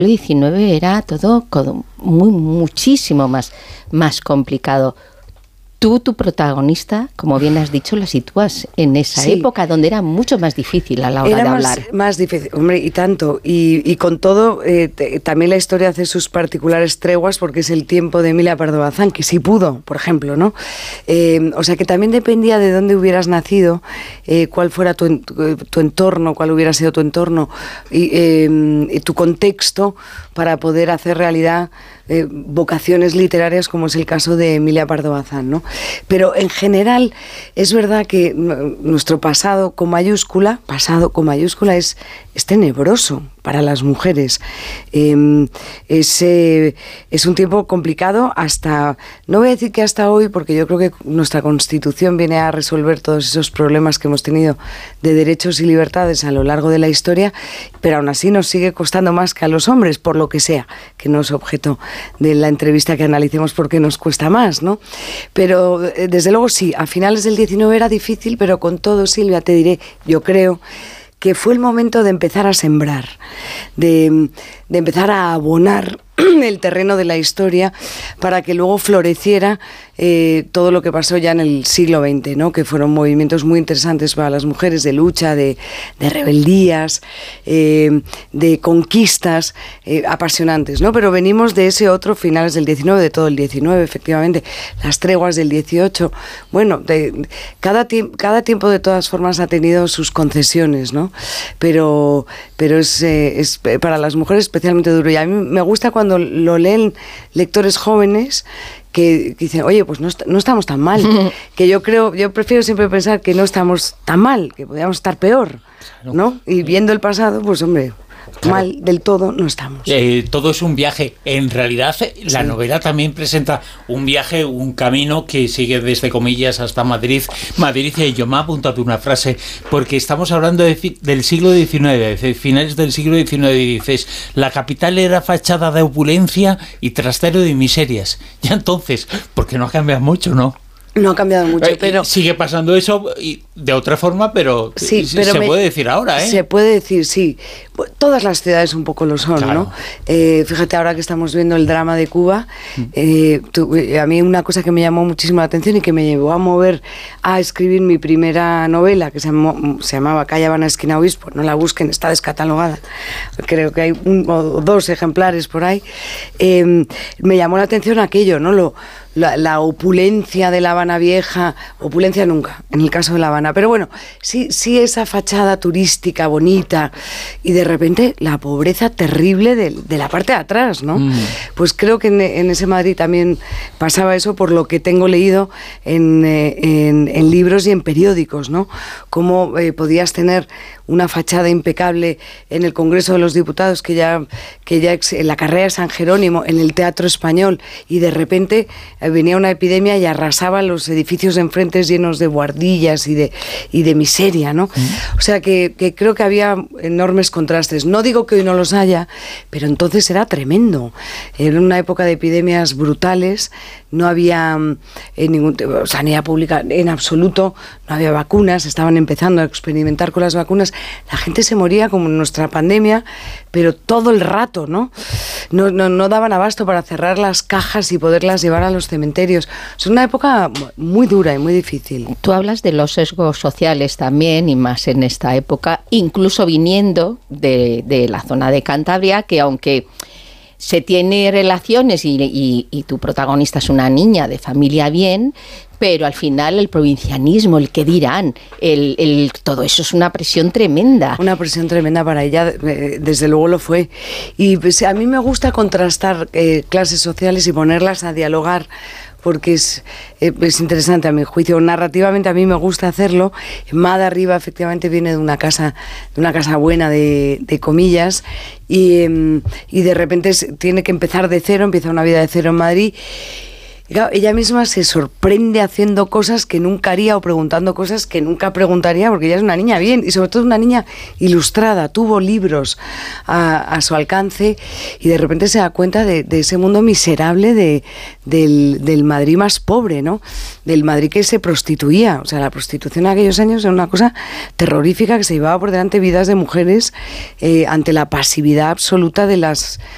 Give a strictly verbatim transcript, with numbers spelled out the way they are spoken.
diecinueve era todo muy, muchísimo más, más complicado. Tú, tu protagonista, como bien has dicho, la sitúas en esa sí. época donde era mucho más difícil a la hora era de más, hablar. Más difícil, hombre, y tanto. Y, y con todo, eh, te, también la historia hace sus particulares treguas porque es el tiempo de Emilia Pardo Bazán, que sí pudo, por ejemplo, ¿no? Eh, o sea que también dependía de dónde hubieras nacido, eh, cuál fuera tu, tu, tu entorno, cuál hubiera sido tu entorno y eh, tu contexto para poder hacer realidad Eh, vocaciones literarias, como es el caso de Emilia Pardo Bazán, ¿no? Pero en general es verdad que nuestro pasado con mayúscula, pasado con mayúscula es, es tenebroso para las mujeres. Eh, es, eh, es un tiempo complicado hasta, no voy a decir que hasta hoy, porque yo creo que nuestra Constitución viene a resolver todos esos problemas que hemos tenido de derechos y libertades a lo largo de la historia, pero aún así nos sigue costando más que a los hombres, por lo que sea, que no es objeto de la entrevista que analicemos porque nos cuesta más, ¿no? Pero eh, desde luego sí, a finales del diecinueve era difícil, pero con todo, Silvia, te diré, yo creo que fue el momento de empezar a sembrar, de, de empezar a abonar el terreno de la historia para que luego floreciera eh, todo lo que pasó ya en el siglo veinte, ¿no? Que fueron movimientos muy interesantes para las mujeres, de lucha, de, de rebeldías, eh, de conquistas eh, apasionantes, ¿no? Pero venimos de ese otro finales del diecinueve, de todo el diecinueve, efectivamente, las treguas del dieciocho, bueno, de, cada, tie- cada tiempo de todas formas ha tenido sus concesiones, ¿no? Pero, pero es, eh, es para las mujeres especialmente duro, y a mí me gusta cuando lo leen lectores jóvenes que dicen, oye, pues no, est- no estamos tan mal, que yo creo, yo prefiero siempre pensar que no estamos tan mal, que podríamos estar peor, ¿no? Y viendo el pasado, pues hombre, claro, mal del todo no estamos. Eh, todo es un viaje. En realidad, la sí. novela también presenta un viaje, un camino que sigue desde Comillas hasta Madrid. Madrid, y yo me he apuntado una frase, porque estamos hablando de fi- del siglo diecinueve, de finales del siglo diecinueve, y dices, la capital era fachada de opulencia y trastero de miserias. Ya entonces, porque no ha cambiado mucho, ¿no? No ha cambiado mucho, Eh, pero... Sigue pasando eso y de otra forma, pero, sí, pero se me, puede decir ahora, ¿eh? Se puede decir, sí. Todas las ciudades un poco lo son, claro, ¿no? Eh, fíjate, ahora que estamos viendo el drama de Cuba, eh, tu, a mí una cosa que me llamó muchísimo la atención y que me llevó a mover a escribir mi primera novela, que se, llamó, se llamaba Calle Habana, esquina Obispo, no la busquen, está descatalogada, creo que hay un o dos ejemplares por ahí, eh, me llamó la atención aquello, ¿no? Lo, la, la opulencia de La Habana Vieja, opulencia nunca, en el caso de La Habana, pero bueno, sí, sí esa fachada turística bonita y de repente la pobreza terrible de, de la parte de atrás, ¿no? Mm. Pues creo que en, en ese Madrid también pasaba eso, por lo que tengo leído en, en, en libros y en periódicos, ¿no? Cómo eh, podías tener una fachada impecable en el Congreso de los Diputados, que ya, que ya en la carrera de San Jerónimo, en el Teatro Español, y de repente eh, venía una epidemia y arrasaba los edificios de enfrente llenos de buhardillas y de, y de miseria, ¿no? Mm. O sea que, que creo que había enormes contrastes. No digo que hoy no los haya, pero entonces era tremendo. Era una época de epidemias brutales, no había eh, ningún sanidad pública en absoluto, no había vacunas, estaban empezando a experimentar con las vacunas, la gente se moría como en nuestra pandemia, pero todo el rato, ¿no? No, no, no daban abasto para cerrar las cajas y poderlas llevar a los cementerios. Es una época muy dura y muy difícil. Tú hablas de los sesgos sociales también, y más en esta época, incluso viniendo de, de la zona de Cantabria, que aunque se tiene relaciones y, y, y tu protagonista es una niña de familia bien, pero al final el provincianismo, el qué dirán, el, el, todo eso es una presión tremenda. Una presión tremenda para ella, desde luego lo fue. Y pues, a mí me gusta contrastar eh, clases sociales y ponerlas a dialogar, porque es, es interesante a mi juicio. Narrativamente a mí me gusta hacerlo. Mada Riva efectivamente viene de una casa, de una casa buena, de, de comillas, y, y de repente tiene que empezar de cero, empieza una vida de cero en Madrid. Claro, ella misma se sorprende haciendo cosas que nunca haría o preguntando cosas que nunca preguntaría, porque ella es una niña bien y sobre todo una niña ilustrada, tuvo libros a, a su alcance y de repente se da cuenta de, de ese mundo miserable de, del, del Madrid más pobre, ¿no? Del Madrid que se prostituía. O sea, la prostitución en aquellos años era una cosa terrorífica, que se llevaba por delante vidas de mujeres eh, ante la pasividad absoluta de las